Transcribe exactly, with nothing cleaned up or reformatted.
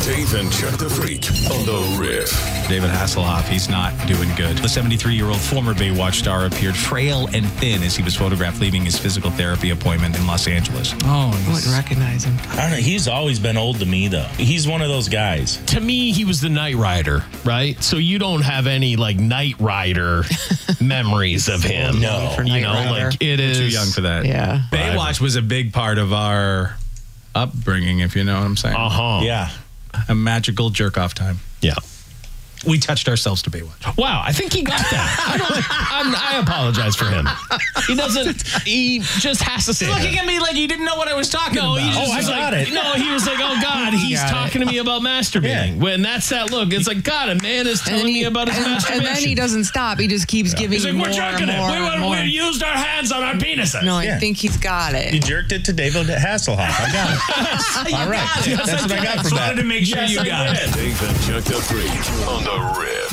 Dave and Chuck the Freak on the Riff. David Hasselhoff, he's not doing good. The seventy-three-year-old former Baywatch star appeared frail and thin as he was photographed leaving his physical therapy appointment in Los Angeles. Oh, I wouldn't recognize him. I don't know. He's always been old to me, though. He's one of those guys. to me, he was the Knight Rider, right? So you don't have any like Knight Rider memories of him. No. For you Knight know, Rider. like it is Too young for that. Yeah. Baywatch was a big part of our upbringing, if you know what I'm saying. Uh huh. Yeah. A magical jerk-off time. Yeah. We touched ourselves to Baywatch. Wow, I think he got that. I, don't, I'm, I apologize for him. He doesn't. He just has to say. Looking that. at me like you didn't know what I was talking No, about. he just Oh, I was got like, it. no, he was like, oh God, he's got talking to me about masturbating. When that's that look, it's like, God, a man is And telling then, me he, about his and, masturbation. and then he doesn't stop. He just keeps giving He's like, you we're more jerking and more it. We, and went, more. we used our hands on our penises. No, I Yeah. think he's got You it. jerked it to David Hasselhoff. I got it. All right. That's what I got from that. to make sure Yes, you I got did. it. Dave and Chuck the Freak on the Riff.